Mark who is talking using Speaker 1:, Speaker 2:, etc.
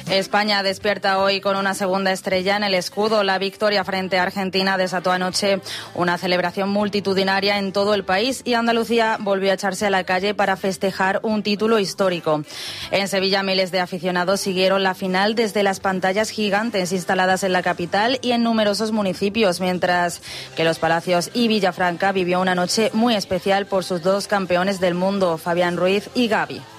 Speaker 1: España despierta hoy con una segunda estrella en el escudo. La victoria frente a Argentina desató anoche una celebración multitudinaria en todo el país y Andalucía volvió a echarse a la calle para festejar un título histórico. En Sevilla, miles de aficionados siguieron la final desde las pantallas gigantes instaladas en la capital y en numerosos municipios, mientras que Los Palacios y Villafranca vivió una noche muy especial por sus dos campeones del mundo, Fabián Ruiz y Gavi.